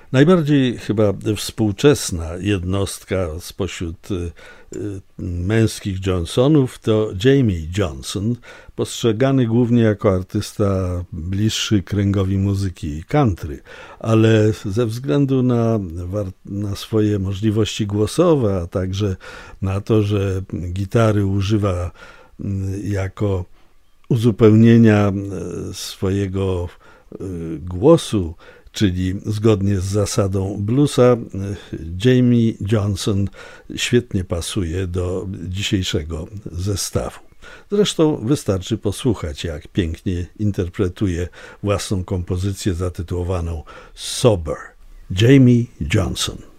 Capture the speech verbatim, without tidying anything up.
Najbardziej chyba współczesna jednostka spośród y, y, męskich Johnsonów to Jamie Johnson, postrzegany głównie jako artysta bliższy kręgowi muzyki country, ale ze względu na, na swoje możliwości głosowe, a także na to, że gitary używa y, jako uzupełnienia swojego y, głosu, czyli zgodnie z zasadą bluesa, Jamie Johnson świetnie pasuje do dzisiejszego zestawu. Zresztą wystarczy posłuchać, jak pięknie interpretuje własną kompozycję zatytułowaną Sober. Jamie Johnson.